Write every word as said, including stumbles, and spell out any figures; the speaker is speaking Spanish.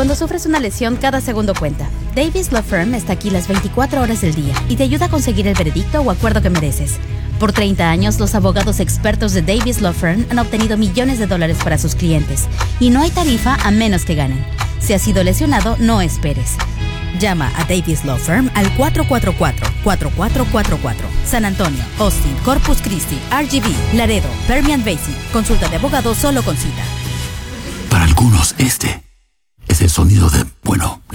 Cuando sufres una lesión, cada segundo cuenta. Davis Law Firm está aquí las veinticuatro horas del día y te ayuda a conseguir el veredicto o acuerdo que mereces. Por treinta años, los abogados expertos de Davis Law Firm han obtenido millones de dólares para sus clientes. Y no hay tarifa a menos que ganen. Si has sido lesionado, no esperes. Llama a Davis Law Firm al cuatro cuatro cuatro, cuatro cuatro cuatro cuatro. San Antonio, Austin, Corpus Christi, R G V, Laredo, Permian Basin. Consulta de abogado solo con cita. Para algunos, este es el sonido de, bueno,